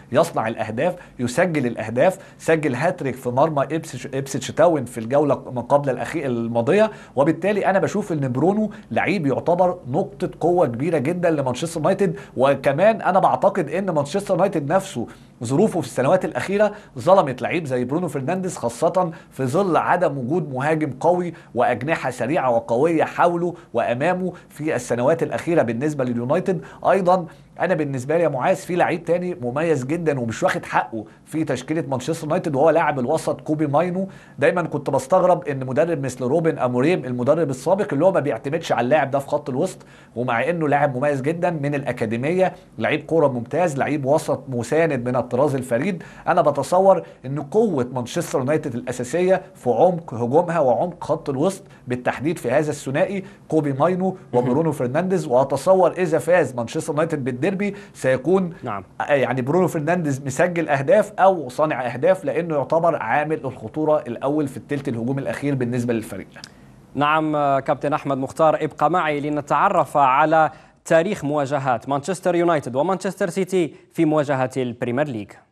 يصنع الاهداف، يسجل الاهداف، سجل هاتريك في مرمى إبسيتش تاون في الجوله من قبل الماضيه. وبالتالي انا بشوف ان برونو لعيب يعتبر نقطه قوه كبيره جدا لمانشستر يونايتد. وكمان انا بعتقد ان مانشستر يونايتد نفسه ظروفه في السنوات الاخيره ظلمت لعيب زي برونو فرنانديز، خاصه في ظل عدم وجود مهاجم قوي واجنحه سريعه وقويه حوله وامامه في السنوات الاخيره بالنسبه لليونايتد. ايضا انا بالنسبه لي يا معاذ في لعيب تاني مميز جدا ومش واخد حقه في تشكيله مانشستر يونايتد، وهو لاعب الوسط كوبي ماينو. دايما كنت بستغرب ان مدرب مثل روبن اموريم المدرب السابق اللي هو ما بيعتمدش على اللاعب ده في خط الوسط، ومع انه لاعب مميز جدا من الاكاديميه، لعيب كوره ممتاز، لعيب وسط مساند من الطراز الفريد. انا بتصور ان قوه مانشستر يونايتد الاساسيه في عمق هجومها وعمق خط الوسط بالتحديد في هذا الثنائي كوبي ماينو وبرونو فرنانديز. واتصور اذا فاز مانشستر يونايتد بالديربي سيكون نعم يعني برونو فرنانديز مسجل اهداف او صانع اهداف، لانه يعتبر عامل الخطوره الاول في الثلث الهجومي الاخير بالنسبه للفريق. نعم كابتن أحمد مختار، ابقى معي لنتعرف على تاريخ مواجهات مانشستر يونايتد ومانشستر سيتي في مواجهة البريمير ليج.